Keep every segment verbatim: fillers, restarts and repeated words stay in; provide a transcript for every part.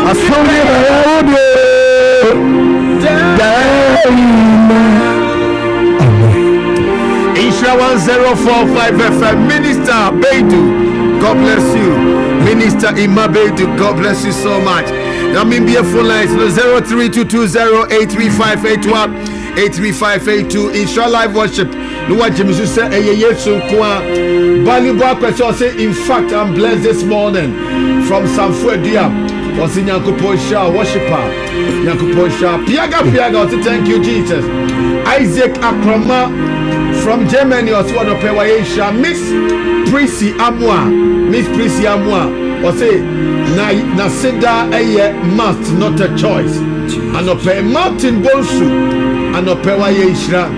asonye bayawode Isha one zero four five F M. Minister Beidu, God bless you. Minister Ima Beidu, God bless you so much. Namibia phone lines zero three two two zero eight three five eight one eight three five eight two. Isha live worship. No one James say eye yesu kwa. Valuable question say in fact I'm blessed this morning from Sanfuedia. Was in Yankupon Shah worshiper. Yankupon Shah. Piaga Piaga say thank you Jesus. Isaac Akrama from Germany was one of Pewayesha. Miss Prissy Amwa. Miss Prissy Amwa. Or say na na seda a must not a choice. And ope Martin Bonsu and Pewayesha.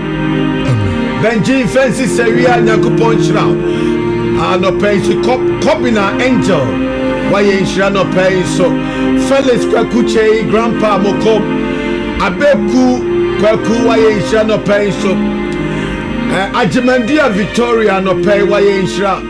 Benji Fancy Seria Yankupon Shah. And ope Kobina Angel. Wayesha no pay so. Felix Kwakuche Grandpa Moko. Abeku Kwaku Wayesha no pay so. Uh, Ajimandia Victoria no pay Wayensha.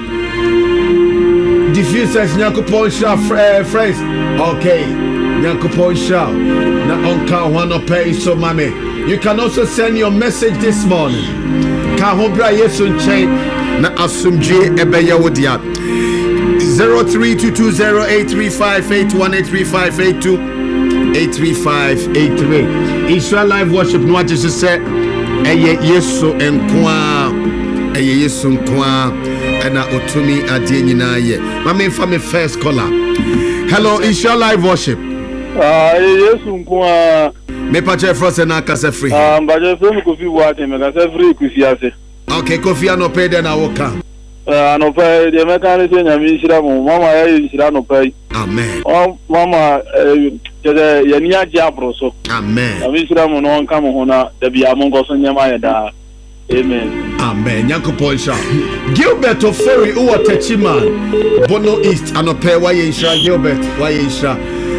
Diffusers Nyankupon Sha uh, friends. Okay. Nyankupon Sha. Na onka one pay so mame. You can also send your message this morning. Ka hobra yesun chain na asumje ebeya wodia. zero three two two zero eight three five eight one eight three five eight two eight three five eight three. Israel live worship no just say eye yesu enkwa eye yesu nkwa na otumi ade nyina ye mama mfa me first caller. Hello Israel live worship. Ah yesu nkwa me pa che frost na kasa free. Ah ba je free Kofi Boateng me kasa free kufiase. Okay Kofi no pay den na woka. Ah no pay de me kan se nyame hira mo mama ya hira no pay. Amen. Oh mama je ye ni aje abroso. Amen. Nyame hira mo no nka mo hona da bia mo ngoso nyama ya da. Amen. Amen. Yankupon Sha. Gilbert of Ferry who are Techiman. Bono East and Ope Wayensha Gilbert Wayensha.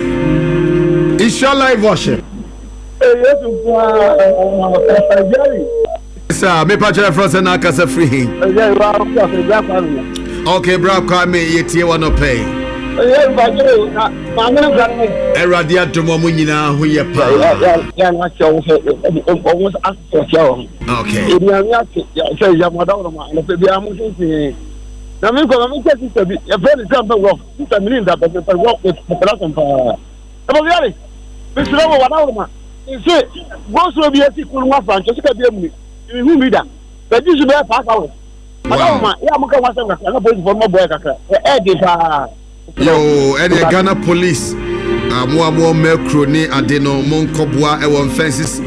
Isha live worship. Yes, Jerry. Sir, me pa chere frozen na kasa free. Okay, bro, call me yetie one Ope. Yes, but you mama grandma. Eradia domo mu nyina ho ye pa. Yeah, na show almost ask for show. Okay. If you are not say ya madam ma na pe bia mu sin. Na me ko me take to be a very simple work. It's a mean that but work with production for. Abo yari. Me sure wa na ma. Say go so be ati kun wa fan so ka be mu. You who me da. But you should be pass out. Madam ma ya mu ka wa say na police for mo boy kakra. E dey pa. Yo, any Ghana police, uh, more more mercro ni adeno monkobwa ewan fences.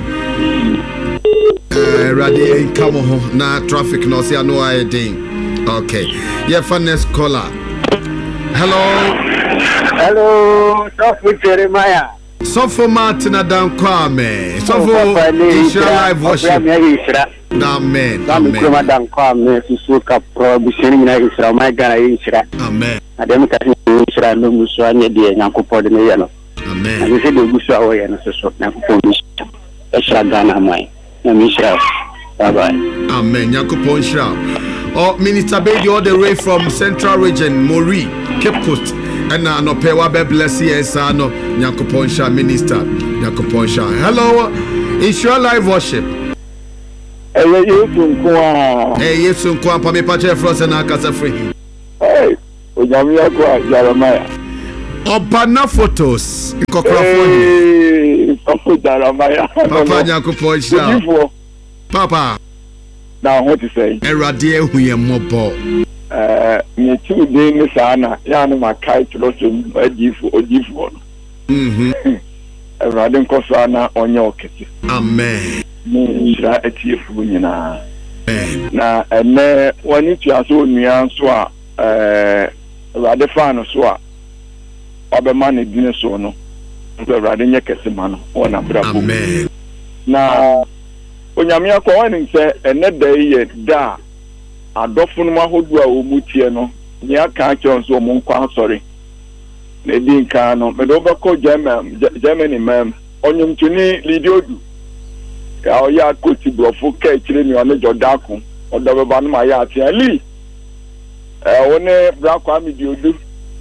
Uh, Radi in come na traffic no see I know I ding. Okay, yeah, next caller. Hello, Hello, Sofu Jeremiah. Sofu Martin Adam Kwame. Sofu Isha live worship. Amen. Amen. Madam Kwame Susuka Pro Bishini na Isra my Ghana Isra. Amen. Adem ka Isra no muso anye de Nyankopɔ de ne ye no. Amen. Ase de gusu awo ye no so so Nyankopɔ Isra. Isra Ghana mai. Na Isra. Bye bye. Amen. Nyankopɔ Isra. Oh, Minister Bedi all the way from Central Region, Mori, Cape Coast. And now no pay wa be bless yes no Nyankopɔ Isra Minister. Nyankopɔ Isra. Hello. Isra live worship. Eh yesu nkwa. Eh yesu nkwa pa me pa che frozen na kasa free. Eh ojami akwa Jeremiah. Obana photos nkokrafo ni. Eh Papa Jeremiah. Papa Nyankopɔ Isra. Papa. Now what to say? Erade ehu ye mobo. Eh me two dey ni sana ya no makai to so ajifu ojifu no. Mhm. Erade nkoso na onye okete. Amen. Ni Isra etiefu nyina. Amen. Na ene wani tuaso nua so a eh Erade fa no so a obema ne dine so no. Erade nye kese ma no wona brabo. Amen. Na onyame akwa wani nse ene da ye da adofo no mahodu a omutie no nye aka akyon so mo nkwa asori na di nka no me do bako German Germany mem onyum tuni lidiodu ya o ya coach brofo ka kire mi ono jodako odo beba no ma ya ati ali eh woni brakwa mi diodu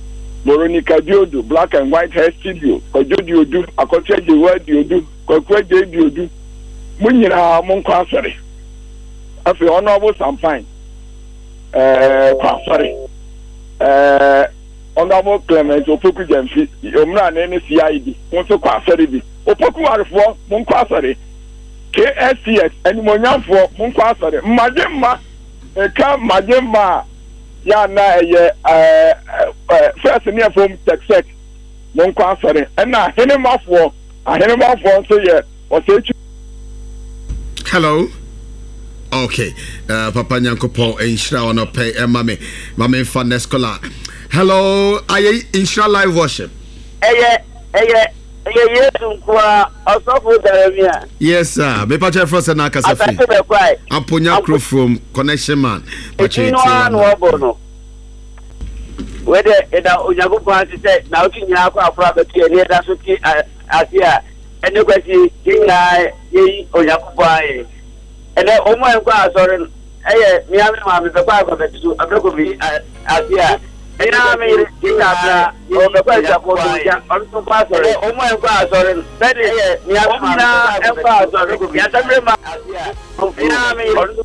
Veronica Diodu, Black and White Hair Studio, Kojo Diodu, Akotia Jewa Diodu, Kokwe Diodu, Munina Monkwasari. I feel honorable Sampine. Uh, Kwasari. Uh, Honorable Clement, Opoku Jamfi, Yomra Nene C I D, Monso Kwasari, Opoku Arfo, Monkwasari, K S C X, and Monyam for Monkwasari, Majema, Eka Majema. Ya na ye eh first near from Texas mon kwasare na henemafo ahenemafo so ye o say. Hello. Okay. Uh, Papa Nyankopon enhira ono pay e mame mame fa neskola. Hello, aye insha live worship. Eye eye eye Yesu kwa osofo Jeremia. Yes sir. Me pa che for se na kasa fi. Amponya crew from Connection Man. Pachi no an wo no. Whether eda Onyankopon say na otinya akwa afra be tie ne da so ti asia ene kwasi kinga yi Onyankopon aye. Ene omo enkwa asore eye mi ame ma me be kwa akwa be tu abreko bi asia. Ina me kinga bra o be kwa japo do ja on to pastor omo enkwa asore be de mi ame ma enkwa asore ko bi atamre ma asia. Ina me.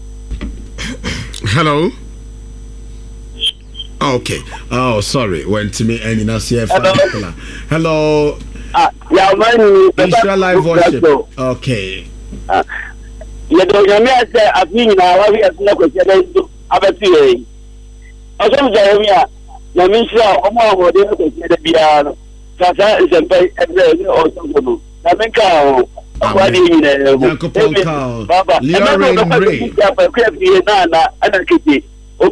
Hello. Okay. Oh, sorry. Went to me and you know see Hello. Hello. Ah, yeah, man. Insha live worship. Okay. Ah, you don't know me as a thing now. What we have to question about you. Also, Jeremiah, na misha omo wo de ko se de bia. Sasa is a pay every or something. Na menka o di ni na. Yankopon Baba. Leon Ray. Ya pa kwa na na ana kiti.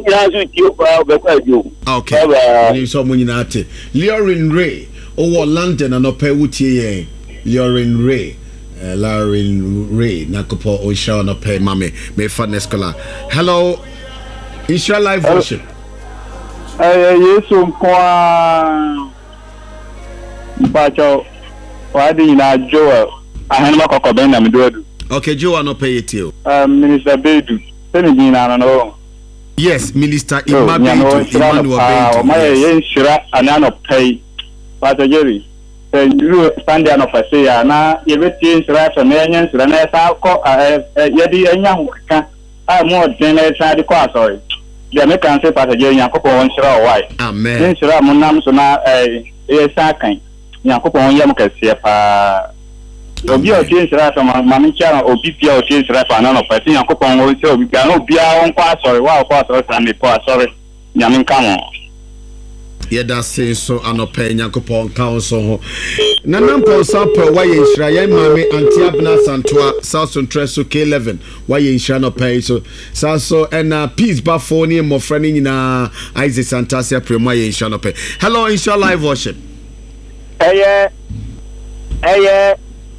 Okay. You saw Muninate. Leorin Ray. Oh, London and Ope Wutie. Leorin Ray. Leorin Ray. Nakopo Osha no pay mame. Me fanescola. Hello. Insha live worship. Eh, yes, um, kwa. Bacho. Wadi na Joel. Ahenma kokoben na mdodu. Okay, Joel no pay it you. Um, Minister Bedu. Seni jina no. Yes, Minister Emmanuel Emmanuel Bento. My yes, Shira Anano pay. Pastor Jerry. You stand down of a say, na everything right from Indians, and as I'll call Yadi and Yanka. I'm more than a side of course. Sorry. The American say Pastor Jerry Yanko on Shira White. Amen. Shira Munam so now a second. Yanko on Yamka. Obi o tin sira so mami cha obi bia o tin sira fa na no pati Yakopon wo se obi bia no bia on kwa sorry wa kwa sorry stand po sorry nyame nka mo ye da se so anope Yakopon ka so ho na nampo sample wa ye nhira ye mami anti abna santoa South Central so K eleven wa ye nhira no pay so sa so na peace ba for ni mo fra ni nyina Isaac Santasia premo ye nhira no pay. Hello insha live worship. Eye eye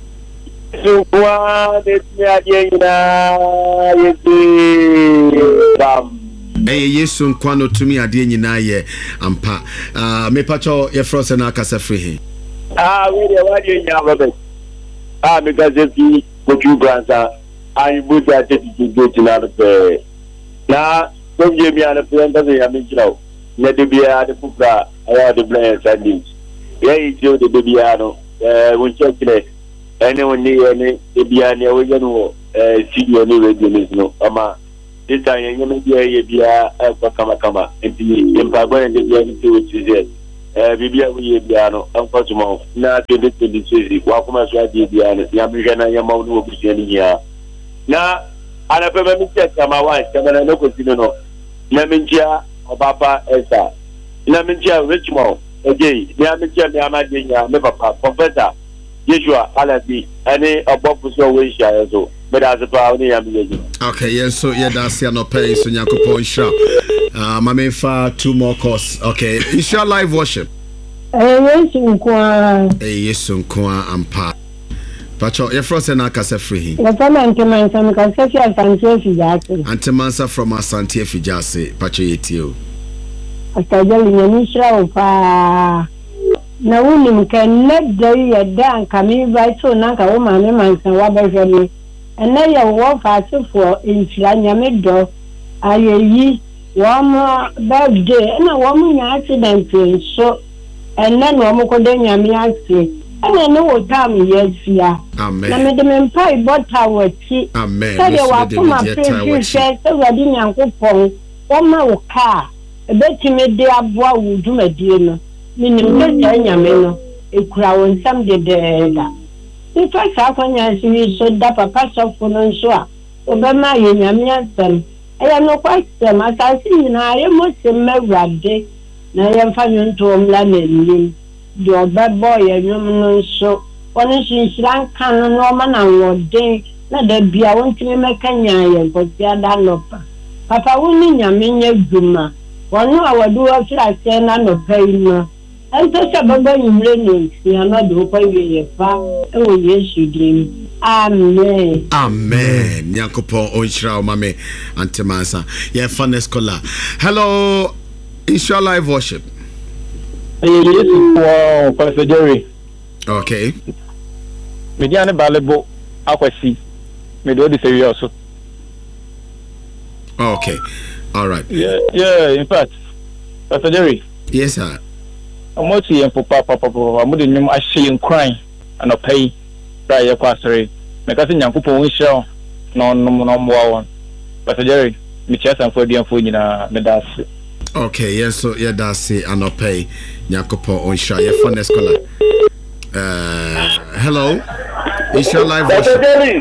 Sukwa Netiagena Yesi Bam. Eye Yesu nkwano tumi ade nyina ye ampa. Ah me pacho ye frose na akasa free. Ah we dey wadi nya babe. Ah me ga jefi koju branza. Ai buja jefi jefi na be. Na konje mi ana planta ya mi jiraw. Ne de bia de pupra aya de blan sandwich. Ye ijo de bia no eh won chekile. Anyone near any Biania, we know, studio new radio no. Ama, this time, you may be a Bia, Kama Kama, and the Empire and the Bianity, which is it. Bibia, we Biano, unfortunately, not to this to this city, Wakuma Swadi Biana, Yamigana Yamau will be sending here. Now, I have a check my wife, Kamana no Cosino, Naminja, or Papa Esa, Naminja Richmond, again, Naminja Yamadinia, never Professor. Yeshua Alabi any above so we share so but as a power okay yes so yeah that's no pay so Yakopon sha uh mama fa two more course okay insha live worship eh yes nkwa eh yes nkwa ampa pacho ye frose na akasa free ya fama ntemansa mkasa fi Asante Fijase antemansa from Asante Fijase pacho yetio astajali nyanisha upa na wuni mkenne dai yadda an kami bai so nan ka wo mame mansan wa behwe mi enne ye wo fa sefo insira nyame do ayeyi wɔn birthday ɛna wɔn nya accident nso ɛnna na wɔn kɔ de nyame ase ɛna ne wɔ tam yɛ fia na me de me mpa ibɔta wɔ ti sɛdeɛ wakoma pɛnti hwɛ sɛ wɔde nyankopɔn wɔma wo kaa ɛbɛtumi de aboa wo dwumadie no menim sɛ sɛ nyame no ɛkura wo nsɛm dedeeda nipa saa kwanya nso yi so da papa sɔfo no nso a obɛma yɛ nyame asɛm ɛyɛ nokwasɛm asase nyinaa yɛmmɔ sɛm mawurade na yɛmfa nnwontoɔ mmla n'anim deɛ ɔbɛbɔ yɛ nnwom no nso wɔno nso nhyira nka no na ɔma na wɔden na da bia wɔntumi mɛka nyaa yɛ nkɔsia da nɔpa papa wo ne nyame nyɛ dwuma wɔno a wɔde wɔfiri asɛe na nɔpa yi no ɛnso sɛ bɛbɔ nwummerɛ ne nsia na ɔde wokɔ wie yɛ pa ɛwɔ yesu dim amen amen nyankopɔn ɔnhyira wo ma me antemansa yɛfa ne scholar hello Insha Live Worship. Yes, wow, Pastor Jerry. Okay. Mediane balebo akwasi. Me do this area also. Okay. All right. Yeah, yeah, in fact. Pastor Jerry. Yes, sir. I'm going to papa papa papa. I'm going to actually in crying and a pay. Right, your pastor. Me kasi nyankopon won share no no no one. Pastor Jerry, me chance and for the info nyina me das. Okay, yes, so yeah, that's it. And I'll pay Nyakopo on Shire for next caller. Uh, hello, it's your live. Pastor Jerry.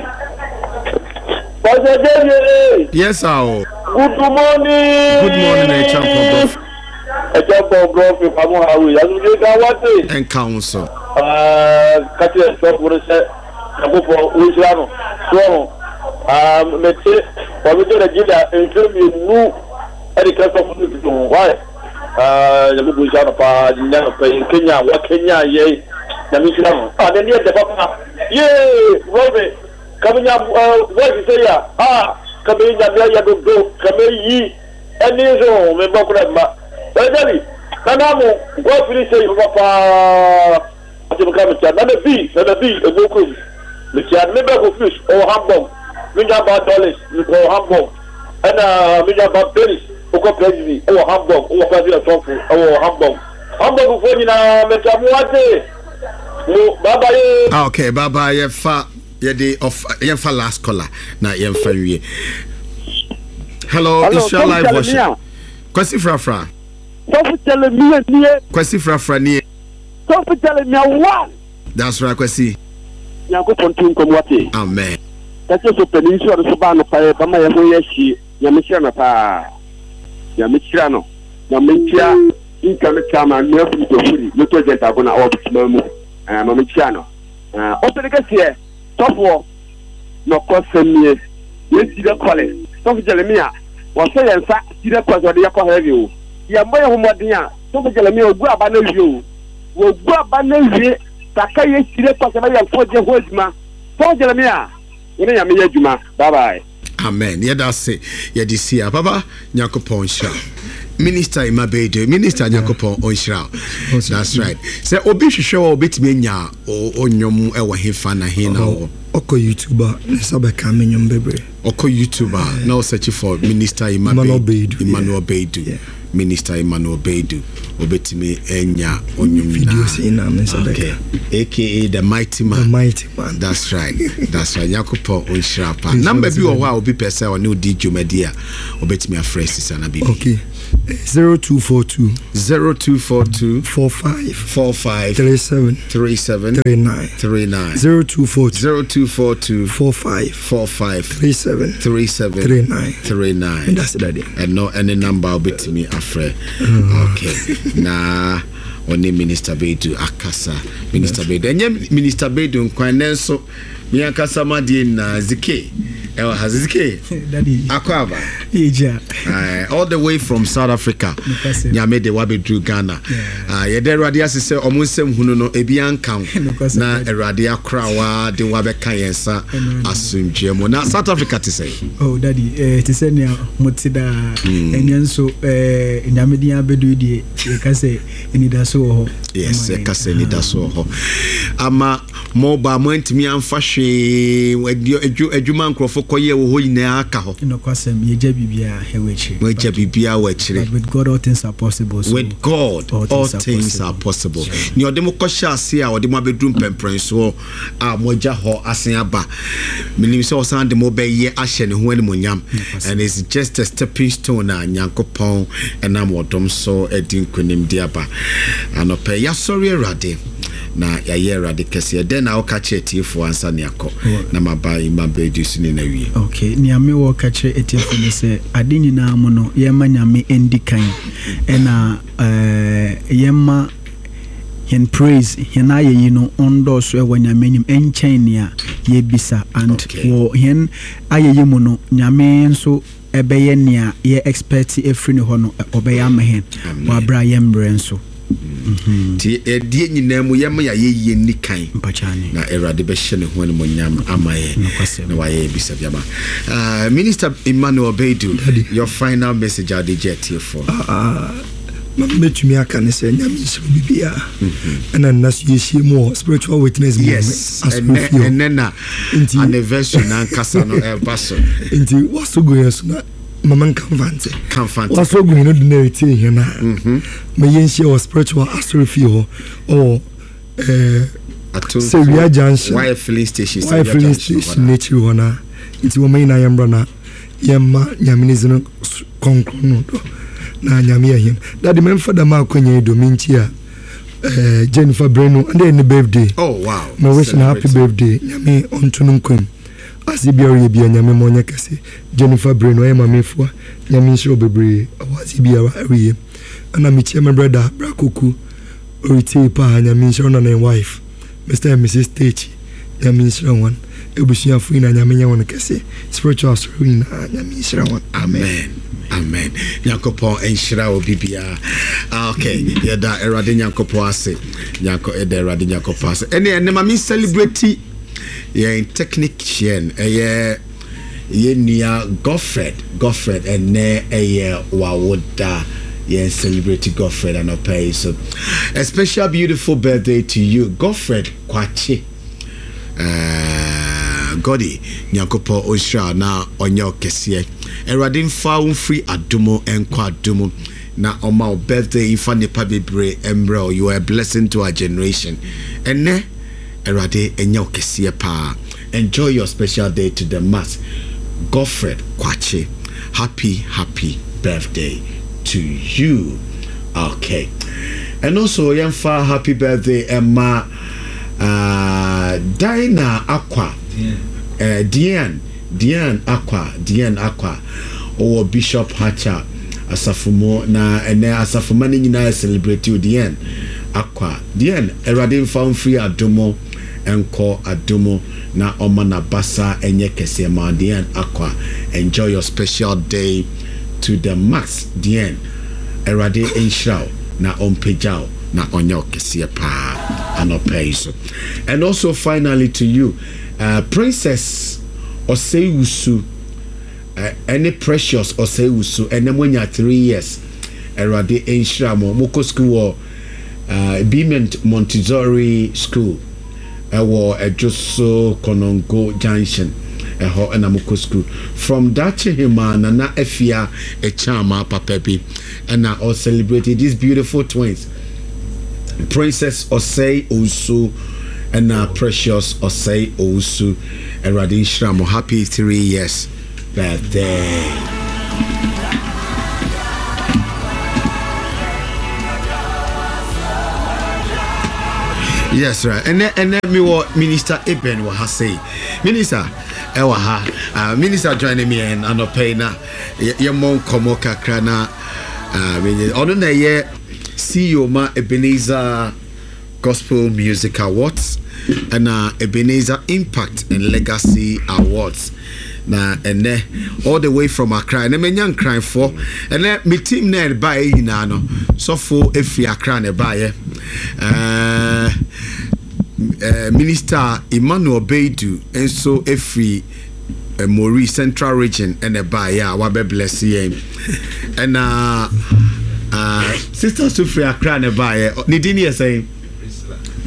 Pastor Jerry. Yes, sir. Good morning. Good morning, a champion. A champion, bro. If I'm on how we are doing, and council. Uh, cut your stop for a set. Nyakopo, we shall know. Um, let's say, for me to give that interview, new. Any kind of why? Uh, the people are pa never pay Kenya, what Kenya, yea, the mission. Ah, then yet the papa, yea, Robert, coming up, uh, what you say, ah, coming up, ya go go, coming ye, and this home, and Bokrama. But Daddy, Kanamo, what will you say, Papa? I will come to another bee, another bee, a book. The child never go fish or Hamburg, Minaba dollars, or Hamburg, and uh, Minaba Paris. Oko president o Hamburg o president of o Hamburg Hamburg for ni na metamuate mo baba ye okay baba ye fa ye de of ye fa last caller na ye fa wie hello Insha Live Worship kwasi frafra so tell me ni kwasi frafra ni so tell me one that's right kwasi yakopon tun ko wate amen that's so penin so so ba no pa ba ma ye ho ye shi ya me shira na pa ya mechira no na mechira inka mechira ma no afu to furi no to jenta go na obitima mu eh ma mechira no eh o pele kase tofo no kosemie yesi de kole tofo Jeremia wo se yensa tire kwaso de yakọ heavy o ya moye homodin a tofo Jeremia ogu aba na wie o wo gu aba na wie saka ye tire kwaso ba ya fo je ho aduma tofo Jeremia ene ya me ya aduma bye bye. Amen. Yeah, that's it. Yeah, this year, Papa Nyakopon Shra. Minister Imabedo, Minister Nyakopon Onshra. That's right. Say obi hwehwe obi timenya o onyom ewa hefa na he na wo. Oko YouTuber, sabe ka menyom bebre. Oko YouTuber, now search for Minister Imabedo. Emmanuel Bedu. Minister Emmanuel Bedu. Obetime enya onyom videos in am sabe. Okay. A K A the mighty man. The mighty man. That's right. That's right. Nyakopon Onshra pa. Number bi o wa obi pese o ne odi dwumadia. Obetime afresh sana bibi. Okay. zero two four two zero two four two four five four five three seven three seven three nine three nine zero two four two zero two four two four five four five three seven three seven three nine three nine. And that's the idea. And no any number will be to me afraid. Okay. Nah. Oni Minister Bedu akasa Minister Bedu enye Minister Bedu nkwanenso mi akasa madie na zike ewa hazike daddy akwaba eja all the way from South Africa nyame de wabe drew Ghana ah ye de Awurade asese omunsem hunu no ebi ankan na Awurade akrawa de wabe kan yensa asumdwemo na South Africa to say oh daddy eh to say ne motida enyenso eh nyame de abedu die e ka say eni da so ho yes e ka say ni da so ho ama mobile montimi amfa hwe adwuma nkrofo koye wo hoyina aka ho no kwasem yeja bibia hewechi yeja bibia wachire with God all things are possible so with God all, all things, things are possible ni odemo kwhya ase a odemo abedrum pempren so a moja ho asen aba minim se osan de mo be ye ahye ne ho animonyam and it's just a stepping stone na nyankopon enam odom so edin kunim diaba anope ya sorry erade na ya yera de kese den na okache etiefo ansa ne akọ na mabai mabedu sini na wie okay ni ame wo kache etiefo ne se ade nyina mo no ye ma nyame endikan ena eh yema yen praise yen aye you know ondo so e wanyame nim enchen ya ye bisa and okay. wo yen aye yemu no nyame nso ebeye nia ye expert efri ne ho no obeye amehen wa bra yembre nso mhm ti edie nyina mu yema ya ye ye nikan mpachane na erade be hye ne ho ne monyam amaye na wa ye bisa biama uh Minister Emmanuel Baidu, your final message at the jet here for uh metumi aka ne se nyame nsiru bibia and nas yeshie mo spiritual witness yes and then anniversary na kasa no e baso nti wasogo yesu na mama kanfante kanfante wasogo no de narrate here na me yenshie o spiritual astrofio ho o eh Seria Junction why filling station why filling station nature hona nti wo mai na yambra na yemma nyame zino konkrono do na nyame ahim that the member da ma kwanya dominchi a eh Jennifer Breno and then birthday oh wow my wish na happy birthday nyame ontunu nkom asibia bia nyame monya kase Jennifer Breno e mamefua nyame nshiro bebre awasibia awie ana michie my brother brakoku orite pa nyame nshiro na na wife Mister and Missus Techi nyame nshiro one ebusia fu na nyame nya won kase spiritual story na nyame nshiro one amen amen nyankopon enhyira obibia okay ya da erade nyankopon ase nyanko eda erade nyankopon ase ene ene ma mi celebrate ye technician eye ye nia Godfred Godfred ene eye wawoda ye celebrate Godfred and opay so a special beautiful birthday to you Godfred Kwachi uh Godi nyankopon osha na onyo kese erade mfa umfri adumo enko adumo na oma birthday ifa nepa bebre emro you are a blessing to our generation ene erade enyo kese pa enjoy your special day to the mass Godfred Kwachi happy happy birthday to you okay and also yemfa happy birthday Emma uh Dina Aqua yeah. uh Diane Diane Aqua Diane Aqua or Bishop Hacha asafumo na ene asafuma ni nyina celebrate you Diane Aqua Diane erade found free adomo enko adomo na omana basa enye kese ma Diane Aqua enjoy your special day to the max Diane erade enshraw na ompejao na onyo kese pa anopeiso and also finally to you uh, Princess Oseiusu uh, any precious Oseiusu and then when you're three years erade enshra mo moko school uh Bement Montessori school ewo ejoso Konongo Junction eho na moko school from dache hima na na efia echama papa bi and now all celebrated these beautiful twins Princess Osei Osu and uh, Precious Osei Osu and Radin Shramo happy three years birthday. Yes, right. And then, and then me what Minister Eben wa say. Minister, ewa ha. Uh, Minister joining me and ano pay na. Ye mon komo kakra na. Uh, ono na ye C E O ma Ebenezer Gospel Music Awards and uh, Ebenezer Impact and Legacy Awards. Na and all the way from Accra and me young crying for and then me team na buy ina no so for efi Accra na buy uh, uh Minister Emmanuel Baidu and so efi uh, Mori Central Region and a buy ya wa be bless him and uh uh Sister Sufri Accra na buy ni dini say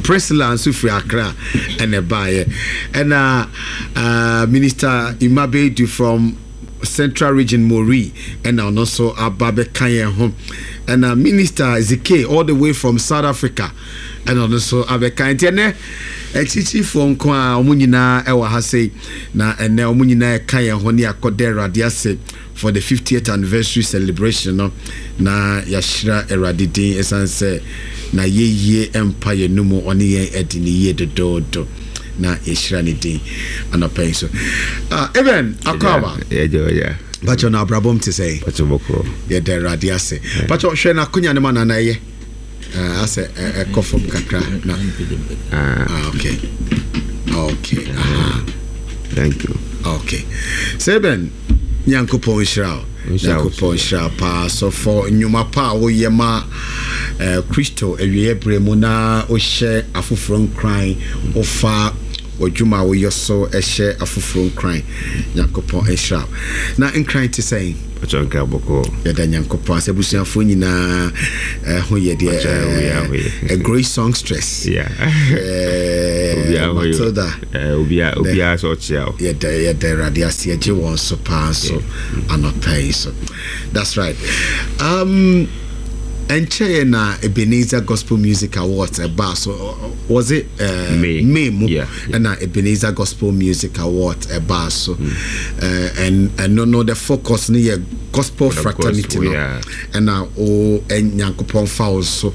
Priscilla and Sufri Accra and a buyer. And uh, uh, Minister Imabedu from Central Region Mori, and also Ababe Kanye home. And uh, Minister Zike all the way from South Africa, and also Ababe Kanye. Echichi from Kwa Omunina Ewa Hase na ene Omunina Kanye honi akodera diase for the fiftieth anniversary celebration no na yashira eradidi esanse na yeye empire numu oni ye edini ye dodo na yashira ni din anopay so ah even akaba yeah yeah bacho na abrabom to say bacho boko ye der radiase bacho hwe na kunya ne mana na ye ah ase e kofom kakra na ah okay okay ah thank you okay seven Nyankopon Shra Nyankopon Shra pa so for nyuma pa wo yema eh Kristo ewie bremu na o hye afoforo nkran ofa odwuma wo yoso ehye afoforo nkran Nyankopon Shra na nkran ti say Ochonka boko ya da Nyankopon asebusuafo nyina eh ho ye de a great songstress yeah eh Matilda eh obia obia so chiao yeah the yeah the radiasi eje won so pa so anopay so that's right. um and na Ebenezer Gospel Music Awards a bar so was it uh, May May mo yeah, yeah. and uh, Ebenezer Gospel Music Awards a bar so mm. uh, and and no no the focus near gospel for fraternity gospel, no yeah. and now oh and Nyankopon fouls so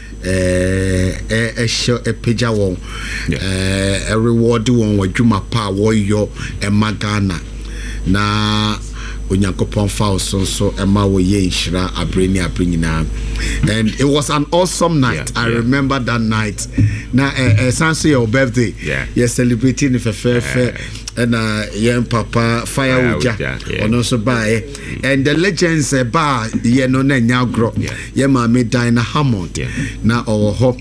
eh eh show a page won eh a reward won wadwuma pa wo yo e magana na Onyankopon fouls so so ema wo ye nhira abreni abrnyina. And it was an awesome night. Yeah, I yeah. remember that night. Na eh uh, sanso your birthday. Yeah. You're celebrating the fefe and uh young papa fire uja on also by and the legends uh, bar ye no na nyagro ye ma me Dina Hammond na owo ho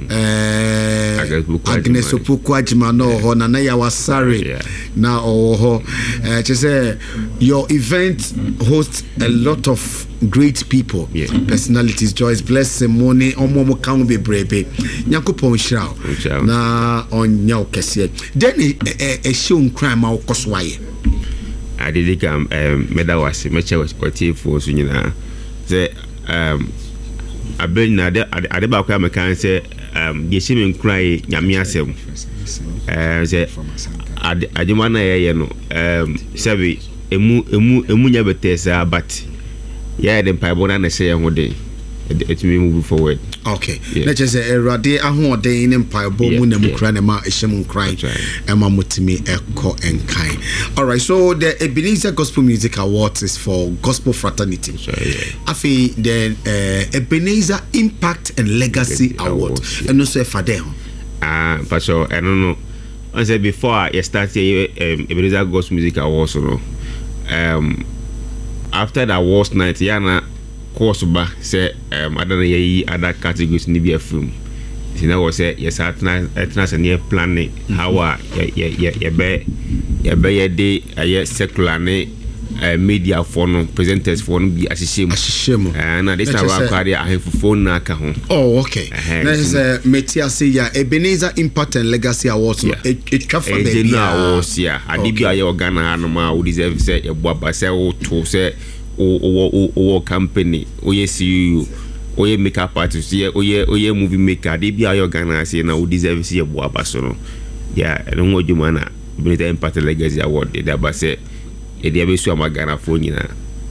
eh Agnes Opoku Ajima no ho na na ya wasare na owo ho eh say your event hosts a lot of great people, yeah. personalities, Joyce Blessing, Money, Omomo Kamu be brebe, Nyankopon Shra, na on Nyao Kese. Then a show crime out Koswaye. I did come, um, Medawasi, Mecha was quite for Sunina. The um, I been at the Adebaka Mekan say, um, the Shimin cry Yamiasem. Uh, the Adimana, you know, um, Sabi, Emu, Emu, Emunya Betesa, but. Yeah, the Pibona and say one day it may move forward. Okay, let's just say a radi a whole day in Pibo Munamukranema, a shaman crying, and Mamutimi Echo and Kai. All right, so the Ebenezer Gospel Music Awards is for gospel fraternity. I feel the uh, Ebenezer Impact and Legacy Award, and also for them. Ah, for sure, I don't know. I said before I started um, Ebenezer Gospel Music Awards, you know, um. After that awards night, Yana course ba say um I don't know ye other categories ni be a film. You know what say yes at na at na say planning how uh ye ye ye be ye be ye day a secular ne media for no presenters for no be asishim asishim and na this na wa kwari a phone na ka ho. Oh okay. That is uh, Metia say ya Ebenezer Impact and Legacy Awards it it twa for be na awards ya adibia ye organa no ma we deserve say e boaba say o to say o o o company o yes you o ye makeup artist ye o ye o ye movie maker adibia ye organa say na we deserve say e boaba so no yeah no mo djuma na Ebenezer Impact and Legacy Award dey da ba say e dey be so amagana for nyina.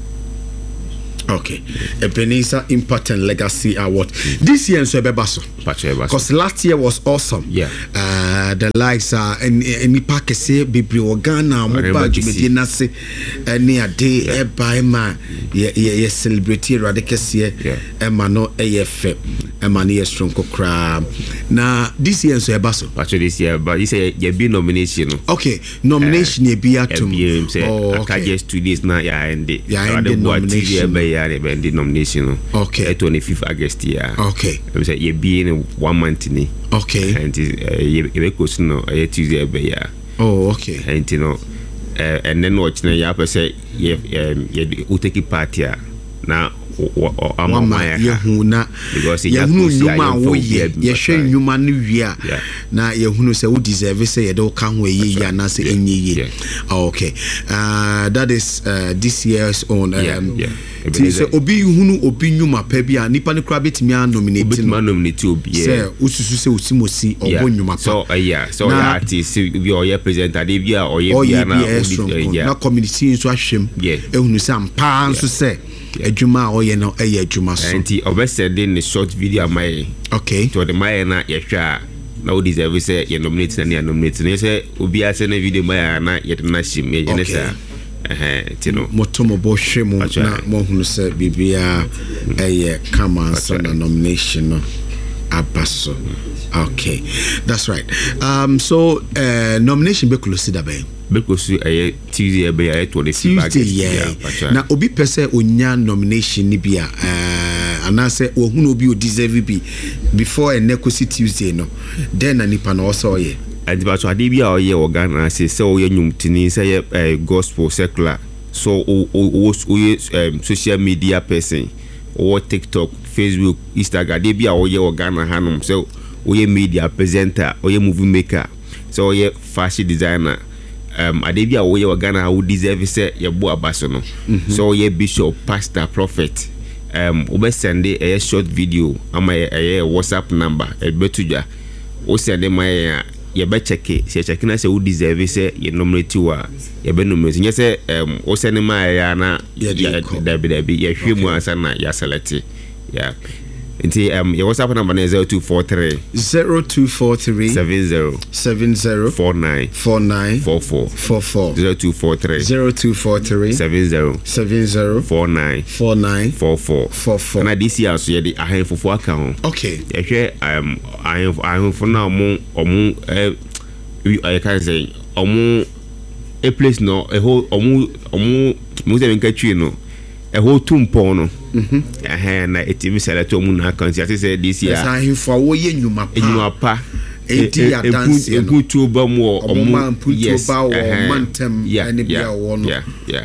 Okay, Ebenezer Impact and Legacy Award. This year in Sebebaso. Because last year was awesome. Yeah. Uh, the likes are and any pack say Bibri Organa, Mobile Medina say any a day a by ma ye ye celebrity radicus here, Emma no A F Emma near strong cram. Now this year in Sebaso. Actually this year, but you say you be nomination. Okay, nomination ye be at to oh, okay. Just two days now, yeah, and the yeah, nomination. Yeah, the nomination. Okay. twenty-fifth August year. Okay. I say you be in one month ni. Okay. And you you go to no Tuesday be ya. Oh, okay. And you know, and then watch na ya say you you take party na wama yɛhu na yɛhunu nnwuma a woyɛ yɛhwɛ nnwuma no wie a na yɛhunu sɛ wo deserve sɛ yɛde wo ka ho ɛyɛ yie anaasɛ ɛnyɛ yie. Okay, uh, that is uh, this year's own. Um, ti sɛ obi hunu obi nnwuma pa bi a nipa no kora bɛtumi a nominate no sɛ wosusu sɛ osimosi ɔbɔ nnwuma pa so yeah so yeah artist bi ɔyɛ presenter de bi a ɔyɛ bi na na community nso ahwɛm ehunu sɛ ampa nso sɛ adwuma a ɔyɛ no ɛyɛ adwuma so nti ɔbɛsɛ de ne short video amaye. Okay, to the maye na yɛhwɛ a na wo deserve sɛ yɛ nominate na ne nominate ne sɛ obi asɛ na video maye na yɛde na hyem yɛ ne sɛ eh tino moto mo bo hwe mo na mo hunu sɛ bibia ɛyɛ kama nso na nomination no abaso. Okay, that's right. Um so uh, nomination be close da bay because ɛyɛ Tuesday be ɛyɛ twenty-fifth yeah. Na obi pese onya nomination ni bia uh, anase ohunu obi o deserve bi before and nekosi Tuesday no then na nipa na also ɔyɛ and but ade bi a ɔyɛ wɔ Ghana say sɛ ɔyɛ nwumtini sɛ yɛ gospel secular so o o social media person or TikTok, Facebook, Instagram ade bi a ɔyɛ wɔ Ghana hanom sɛ ɔyɛ media presenter ɔyɛ movie maker sɛ ɔyɛ fashion designer um ade bi a ɔyɛ wɔ Ghana who deserve sɛ yɛbo abaso no so ɔyɛ bishop pastor prophet um obe send a short video ama a WhatsApp number ebetudwa o send my ye be check se check na se wo deserve se ye nominate wa ye be nominate nye se um o send my ya na ya dabi dabi ye hwe mu ansa na ya select yeah nti um your WhatsApp number is zero two four three zero two four three seven zero seven zero four nine four nine four four four four zero two four three zero two four three seven zero seven zero four nine four nine four four four four. Na this year so ye the ahemfofo aka ho. Okay, ye hwe um ahemfo ahemfo na omo omo eh I can say omo a place no a whole omo omo mo se nka twi no a whole tumpo no mhm eh na etimi select omo na account I say this year ahemfo wo ye nnwuma pa nnwuma pa enti ya dance no egu tuba mo omo yes ba wo mantem ene bia wo no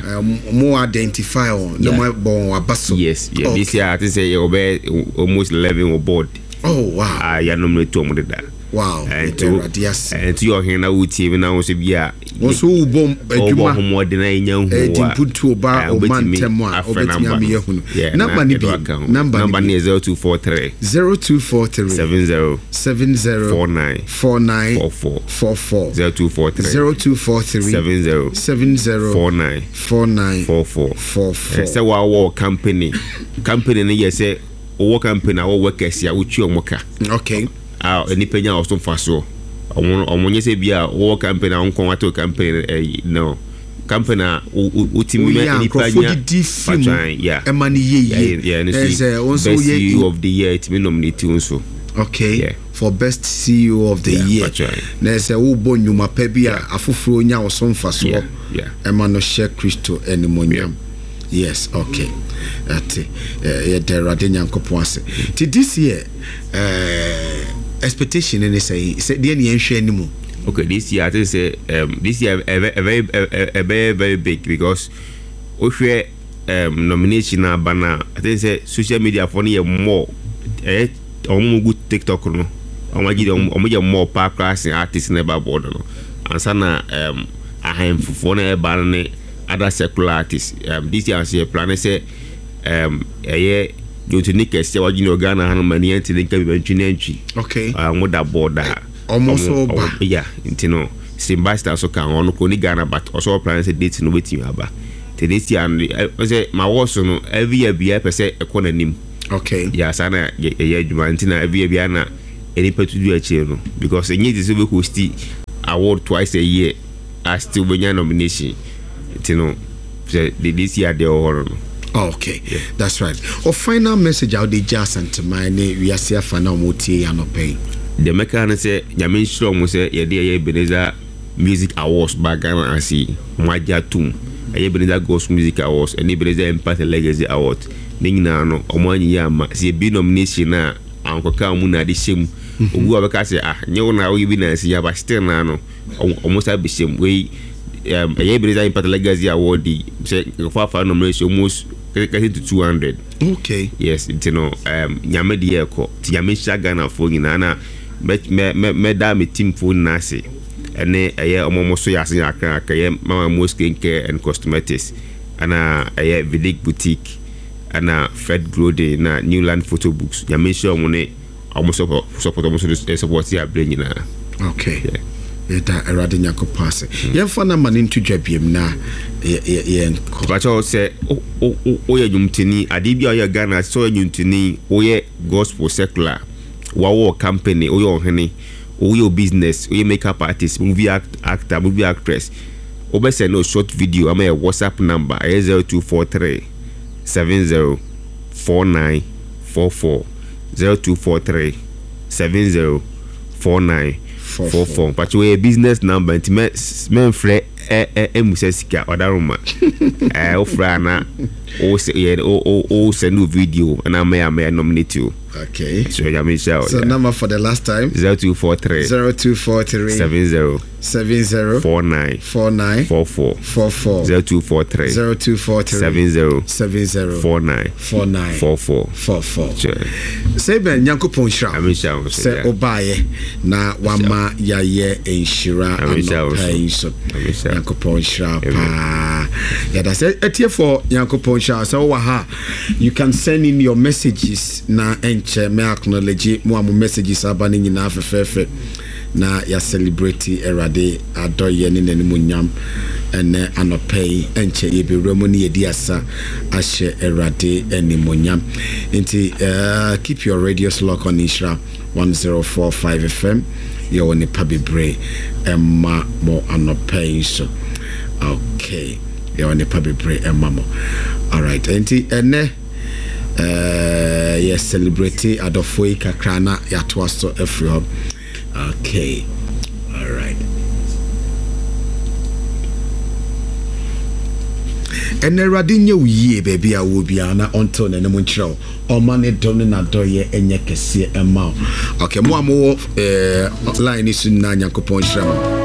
mo identify on no mo bon abaso yes yeah this year I say you be almost eleven on board. Oh wow, ah ya no me to mo da. Wow, and to and to your hand now T V now so bia so bom adwuma homo de na nya hu e di putu ba o mantem a obetimi am ye hu number ni bi number number ni zero two four three zero two four three seven zero seven zero four nine four nine four four four four zero two four three zero two four three seven zero seven zero four nine four nine four four four four. Say wa war company company ni ye say o company our workers ya uchi omoka. Okay, ah eni penya o so faso omo omo nye se bia wo campaign na nko wato campaign eh no campaign na utimi eni penya yeah emani ye yeah best C E O of the year it me nominate unso. Okay, yeah. For best C E O of the year na se wo bo nyuma pa bia afoforo nya wo so mfaso yeah emano share Christo enimonyam. Yes, okay. Ati eh the rade nyankopon ase. Ti this year eh expectation any say say dey na yenhwe animu. Okay, this year I think say um this year a very a very very big because we share um nomination na bana I think say social media for no more eh omo good TikTok no omo gi omo je more pa class artist na ba board no ansa na um ahem fofo na e ba ne other secular artists. Um, this year, I see a plan. I say, um, a year you to Nick, say what you know, Ghana, and many entities can be entry. Okay, I'm with that board. Almost over. Yeah, you know, Simbasta so can on Koni Ghana, but also plan a date no waiting about. This year, I say, my also no every year be a per se a corner name. Okay, yes, and a year, Jumantina, every year, Biana, any part to do a channel because the need is who still award twice a year. I still win your nomination. You know, this year they are. Okay, yeah. That's right. Our final message out the jazz and to my name we are see final moti and pay. The mechanic say Yamin Strong say ye dear Ebenezer Music Awards back and see Maja Tum, a Ebenezer Ghost Music Awards, and Ebenezer Empathy Legacy Award. Ningna no Omani Yama see be nomination na Uncle Kamuna the same. Who have a say ah, you now we be see ya but still no almost have the same way. Um, a Ebenezer Empathy Legacy Award say far far nomination almost getting to two hundred. Okay. Yes, you know, um, nyame de yeko. Ti nyame sha Ghana for nyina na me me me da me team for nase. Ene eye omomo so yase akran akaye mama mo skincare and cosmetics. Ana eye Vidic boutique. Ana Fred Glode na Newland photo books. Nyame sha mo ne almost support support almost support ya brain nyina. Okay. Yeah. Yeda erade nyako pass. Yemfa na mane ntu dwabiem na ye ye Bacho say o o o ye nyumtini ade bia ye Ghana so ye nyumtini o ye gospel secular wawo company o ye ohene o ye business o ye makeup artist movie act, actor movie actress o be send no short video am a WhatsApp number zero two four three seven zero four nine four four zero two four three seven zero four nine four four but we business number nti me me frɛ eh eh emusa sika odaruma eh ofra na o se o o o send video na me am nominate you. Okay, so ya me shout so number for the last time zero two four three zero two four three seven zero seven zero four nine four nine four four four four zero two four three zero two four three seven zero seven zero four nine four nine four four four four. Sure. Say ben Nyankopon shira I mean shout say obaye na wama ya ye enshira anopai so Nyankopon shira pa ya da say etie for Nyankopon shira so wa ha you can send in your messages na enche me acknowledge mo am messages abani nyina afefefe na ya celebrate erade adoye ne nanimunyam ene anopai enche ye bewremo ne yedi asa ahye erade animunyam nti uh, keep your radios lock on Ishra one oh four point five F M ye woni pabebre emma mo anopai so okay ye woni pabebre emma mo all right nti ene uh yes celebrate adofoi kakra na yatoa so every hub. Okay, all right. And the radinyo ye baby I will be ana until na nemu nchiro o mane dom na doye enye kese ema. Okay, mo amo eh line isu na Nyankopon hira.